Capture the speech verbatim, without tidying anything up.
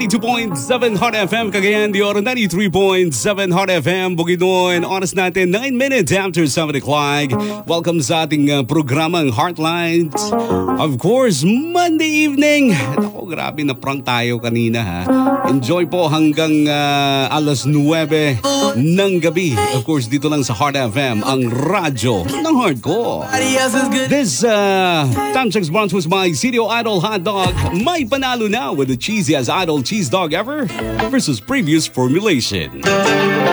ninety-two point seven Hot F M, Cagayan de Oro, ninety-three point seven Hot F M, Bukidnon. Oras natin, nine minutes after seven o'clock. Welcome sa ating uh, programang Heartlines. Of course, Monday evening. Ako, grabe na prank tayo kanina ha. Enjoy po hanggang uh, alas nuwebe ng gabi. Of course, dito lang sa Hot F M, ang radyo ng hardcore. This uh, time checks brought to us by C D O Idol Hot Dog. May panalo na with the cheesiest Idol cheese dog ever versus previous formulation.